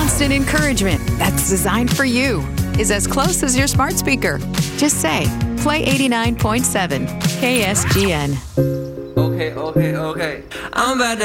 constant encouragement that's designed for you is as close as your smart speaker. Just say, play 89.7 KSGN. Okay. I'm about to